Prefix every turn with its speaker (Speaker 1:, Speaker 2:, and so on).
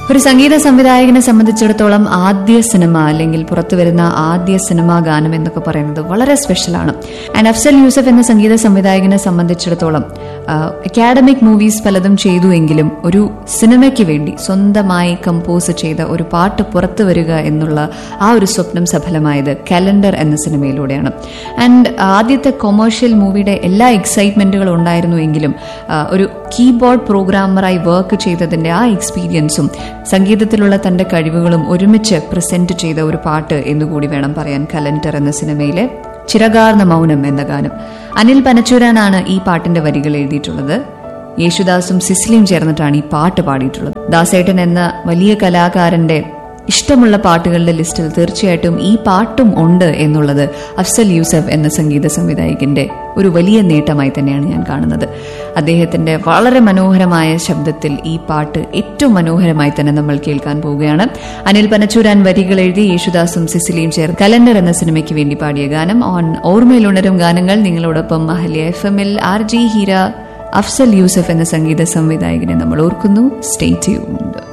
Speaker 1: ഒരു സംഗീത സംവിധായകനെ സംബന്ധിച്ചിടത്തോളം ആദ്യ സിനിമ അല്ലെങ്കിൽ പുറത്തുവരുന്ന ആദ്യ സിനിമാ ഗാനം എന്നൊക്കെ പറയുന്നത് വളരെ സ്പെഷ്യലാണ്. ആൻഡ് അഫ്സൽ യൂസഫ് എന്ന സംഗീത സംവിധായകനെ സംബന്ധിച്ചിടത്തോളം അക്കാഡമിക് മൂവീസ് പലതും ചെയ്തു എങ്കിലും ഒരു സിനിമയ്ക്ക് വേണ്ടി സ്വന്തമായി കമ്പോസ് ചെയ്ത ഒരു പാട്ട് പുറത്തു വരിക എന്നുള്ള ആ ഒരു സ്വപ്നം സഫലമായത് കലണ്ടർ എന്ന സിനിമയിലൂടെയാണ്. ആൻഡ് ആദ്യത്തെ കൊമേഴ്ഷ്യൽ മൂവിയുടെ എല്ലാ എക്സൈറ്റ്മെന്റുകളും ഉണ്ടായിരുന്നു എങ്കിലും ഒരു കീബോർഡ് പ്രോഗ്രാമറായി വർക്ക് ചെയ്തതിന്റെ ആ എക്സ്പീരിയൻസും സംഗീതത്തിലുള്ള തന്റെ കഴിവുകളും ഒരുമിച്ച് പ്രസന്റ് ചെയ്ത ഒരു പാട്ട് എന്നുകൂടി വേണം പറയാൻ കലണ്ടർ എന്ന സിനിമയിലെ ചിറകാർന്ന മൗനം എന്ന ഗാനം. അനിൽ പനച്ചൂരാനാണ് ഈ പാട്ടിന്റെ വരികൾ എഴുതിയിട്ടുള്ളത്. യേശുദാസും സിസിലിയും ചേർന്നിട്ടാണ് ഈ പാട്ട് പാടിയിട്ടുള്ളത്. ദാസേട്ടൻ എന്ന വലിയ കലാകാരന്റെ ഇഷ്ടമുള്ള പാട്ടുകളുടെ ലിസ്റ്റിൽ തീർച്ചയായിട്ടും ഈ പാട്ടും ഉണ്ട് എന്നുള്ളത് അഫ്സൽ യൂസഫ് എന്ന സംഗീത സംവിധായകന്റെ ഒരു വലിയ നേട്ടമായി തന്നെയാണ് ഞാൻ കാണുന്നത്. അദ്ദേഹത്തിന്റെ വളരെ മനോഹരമായ ശബ്ദത്തിൽ ഈ പാട്ട് ഏറ്റവും മനോഹരമായി തന്നെ നമ്മൾ കേൾക്കാൻ പോവുകയാണ്. അനിൽ പനച്ചൂരാൻ വരികൾ എഴുതി യേശുദാസും സിസിലിയും ചേർന്ന് കലണ്ടർ എന്ന സിനിമയ്ക്ക് വേണ്ടി പാടിയ ഗാനം ഓൺ ഓർമ്മയിലുണരും ഗാനങ്ങൾ. നിങ്ങളോടൊപ്പം അഹല്യ FM-ൽ RJ ഹീര. അഫ്സൽ യൂസഫ് എന്ന സംഗീത സംവിധായകനെ നമ്മൾ ഓർക്കുന്നു. Stay tuned.